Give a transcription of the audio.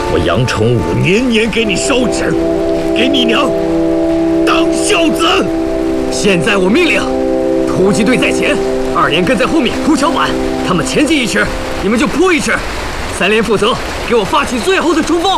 我杨崇武年年给你烧纸，给你娘当孝子。 现在我命令，突击队在前，2连跟在后面铺桥板，他们前进1尺，你们就扑1尺。3连负责给我发起最后的冲锋。